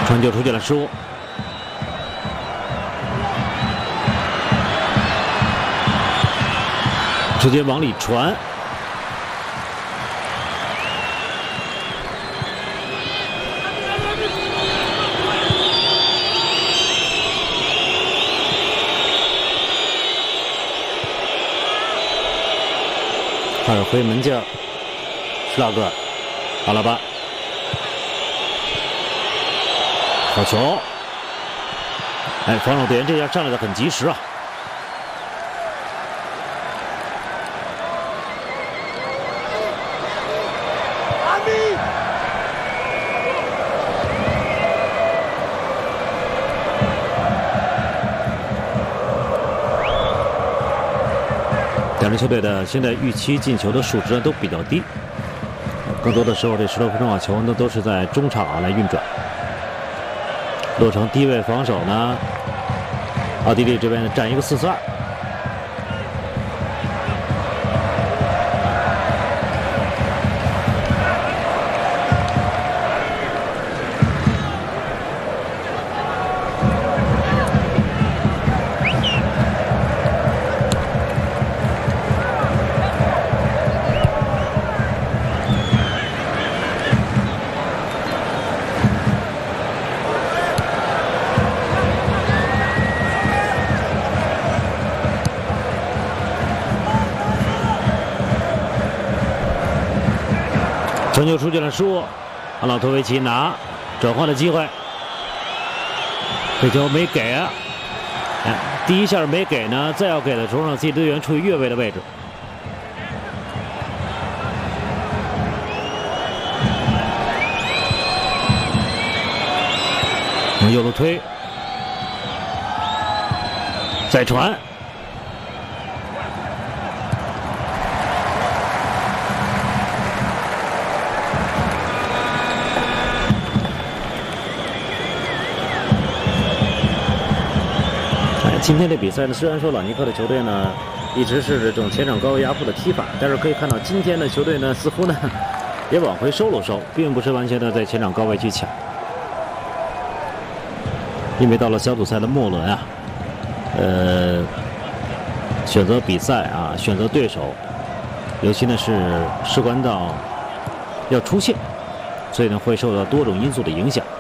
传球出现了失误，直接往里传。 哈尔回门将施拉格尔，阿拉巴，好球！哎，防守队员这下上来的很及时啊！两支球队的现在预期进球的数值都比较低，更多的时候这10多分钟啊，球呢都是在中场来运转。洛城低位防守呢，奥地利这边占一个4-4-2。传球出现了失误，阿拉托维奇拿转换的机会，这球没给啊！哎，第一下没给呢，再要给的时候让自己队员处于越位的位置。右路推，再传。 今天的比赛呢，虽然说朗尼克的球队呢一直是这种前场高位压迫的踢法，但是可以看到今天的球队呢似乎呢也往回收了收，并不是完全的在前场高位去抢。因为到了小组赛的末轮啊，选择比赛啊，选择对手，尤其呢是事关到要出线，所以呢会受到多种因素的影响。